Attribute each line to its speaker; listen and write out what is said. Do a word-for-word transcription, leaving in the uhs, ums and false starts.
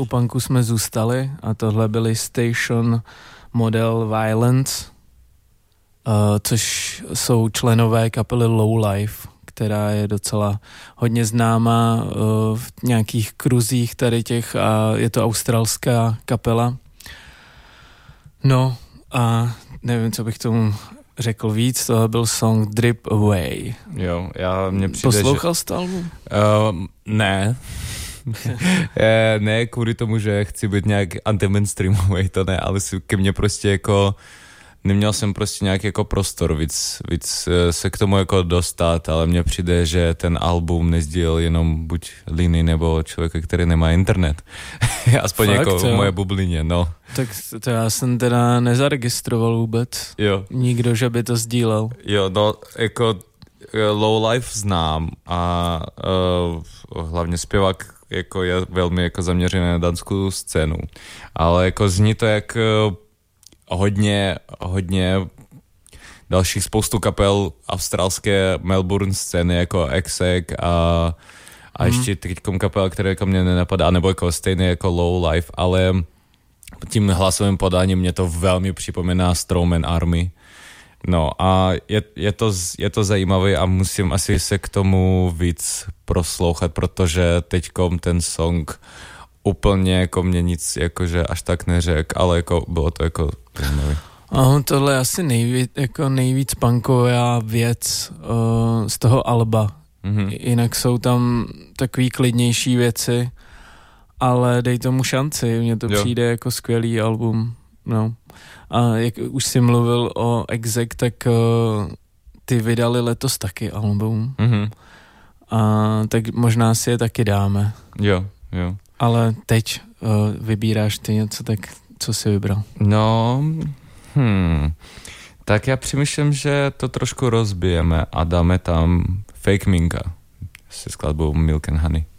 Speaker 1: u punku jsme zůstali a tohle byly Station Model Violence, uh, což jsou členové kapely Lowlife, která je docela hodně známá uh, v nějakých kruzích tady těch a je to australská kapela. No a nevím, co bych tomu řekl víc, tohle byl song Drip Away.
Speaker 2: Jo, já mě přijde,
Speaker 1: Poslouchal
Speaker 2: že...
Speaker 1: jsi to album?
Speaker 2: Uh, ne. e, ne kvůli tomu, že chci být nějak anti-mainstreamový, to ne, ale si ke mně prostě jako neměl jsem prostě nějaký jako prostor víc, víc se k tomu jako dostat, ale mně přijde, že ten album nezdíl jenom buď Liny nebo člověka, který nemá internet. Aspoň
Speaker 1: Fakt,
Speaker 2: jako v
Speaker 1: jo.
Speaker 2: moje bublině, no.
Speaker 1: Tak to já jsem teda nezaregistroval vůbec.
Speaker 2: Jo.
Speaker 1: Nikdo, že by to sdílel.
Speaker 2: Jo, no, jako Lowlife znám a uh, hlavně zpěvák jako je velmi jako zaměřený na danskou scénu, ale jako zní to jak uh, hodně, hodně dalších spoustu kapel australské Melbourne scény jako Exec a, a hmm. ještě teďkom kapel, které jako mě nenapadá, nebo jako stejně jako Lowlife, ale tím hlasovým podáním mě to velmi připomíná Strawman Army. No a je, je, to, je to zajímavé a musím asi se k tomu víc proslouchat, protože teďkom ten song úplně jako mě nic jakože až tak neřek, ale jako bylo to jako zajímavé.
Speaker 1: Ahoj, tohle je asi nejvíc, jako nejvíc punková věc uh, z toho alba. Mm-hmm. Jinak jsou tam takový klidnější věci, ale dej tomu šanci, mně to jo. přijde jako skvělý album. No. A jak už jsi mluvil o Exec, tak uh, ty vydali letos taky album. Mm-hmm. A tak možná si je taky dáme.
Speaker 2: Jo, jo.
Speaker 1: Ale teď uh, vybíráš ty něco, tak co jsi vybral?
Speaker 2: No, hmm, tak já přemýšlím, že to trošku rozbijeme a dáme tam Fake Minka se skladbou Milk and Honey.